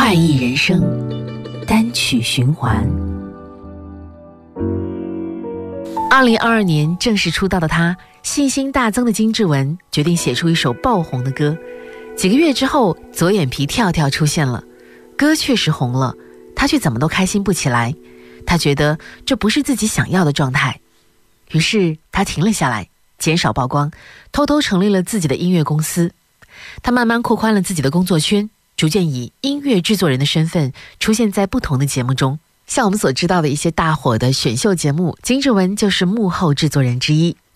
怪异人生单曲循环。2022年正式出道的他，信心大增的金志文决定写出一首爆红的歌。几个月之后，左眼皮跳跳出现了，歌确实红了，他却怎么都开心不起来。他觉得这不是自己想要的状态，于是他停了下来，减少曝光，偷偷成立了自己的音乐公司。他慢慢扩宽了自己的工作圈，逐渐以音乐制作人的身份出现在不同的节目中。像我们所知道的一些大火的选秀节目，金志文就是幕后制作人之一。